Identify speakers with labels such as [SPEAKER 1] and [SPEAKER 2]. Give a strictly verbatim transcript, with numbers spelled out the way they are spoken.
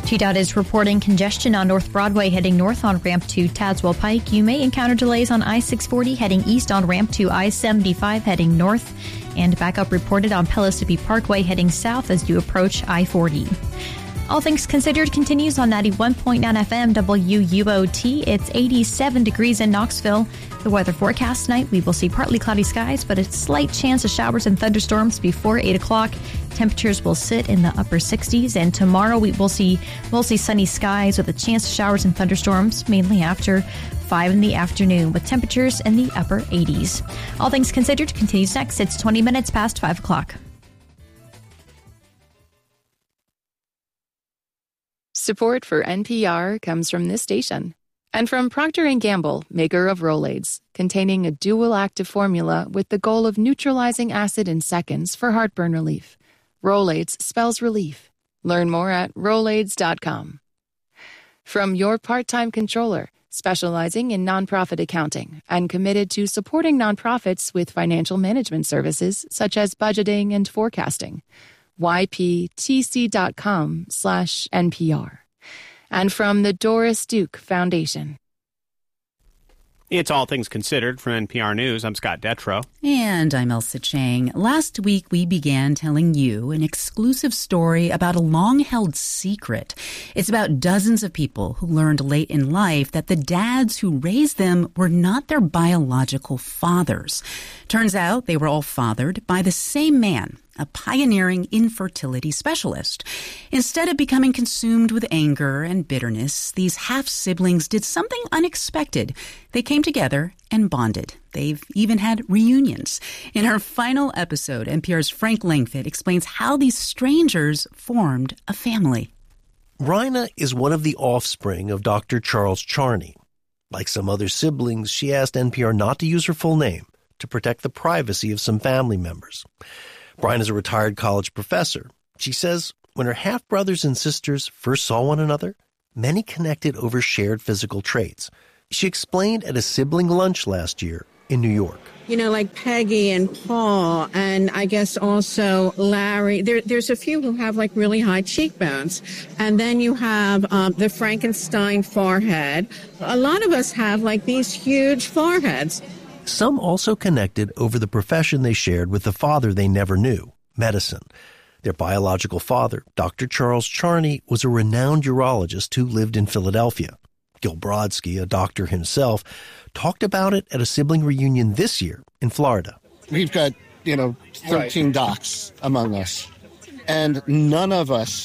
[SPEAKER 1] T DOT is reporting congestion on North Broadway heading north on ramp to Tazewell Pike. You may encounter delays on I six forty heading east on ramp to I seventy-five heading north. And backup reported on Pellissippi Parkway heading south as you approach I forty. All Things Considered continues on ninety-one point nine F M W U O T. It's eighty-seven degrees in Knoxville. The weather forecast tonight, we will see partly cloudy skies, but a slight chance of showers and thunderstorms before eight o'clock. Temperatures will sit in the upper sixties, and tomorrow we will see mostly sunny skies with a chance of showers and thunderstorms, mainly after five in the afternoon, with temperatures in the upper eighties. All Things Considered continues next. It's twenty minutes past five o'clock.
[SPEAKER 2] Support for N P R comes from this station and from Procter and Gamble, maker of Rolaids, containing a dual active formula with the goal of neutralizing acid in seconds for heartburn relief. Rolaids spells relief. Learn more at rolaids dot com. From your part-time controller, specializing in nonprofit accounting and committed to supporting nonprofits with financial management services such as budgeting and forecasting. Y P T C dot com slash N P R. And from the Doris Duke Foundation.
[SPEAKER 3] It's All Things Considered from N P R News. I'm Scott Detrow.
[SPEAKER 4] And I'm Elsa Chang. Last week, we began telling you an exclusive story about a long-held secret. It's about dozens of people who learned late in life that the dads who raised them were not their biological fathers. Turns out they were all fathered by the same man, a pioneering infertility specialist. Instead of becoming consumed with anger and bitterness, these half-siblings did something unexpected. They came together and bonded. They've even had reunions. In her final episode, N P R's Frank Langfitt explains how these strangers formed a family.
[SPEAKER 5] Rhina is one of the offspring of Doctor Charles Charney. Like some other siblings, she asked N P R not to use her full name to protect the privacy of some family members. Brian is a retired college professor. She says when her half-brothers and sisters first saw one another, many connected over shared physical traits. She explained at a sibling lunch last year in New York.
[SPEAKER 6] You know, like Peggy and Paul, and I guess also Larry. There, there's a few who have like really high cheekbones. And then you have um, the Frankenstein forehead. A lot of us have like these huge foreheads.
[SPEAKER 5] Some also connected over the profession they shared with the father they never knew, medicine. Their biological father, Doctor Charles Charney, was a renowned urologist who lived in Philadelphia. Gil Brodsky, a doctor himself, talked about it at a sibling reunion this year in Florida.
[SPEAKER 7] We've got, you know, thirteen right. docs among us, and none of us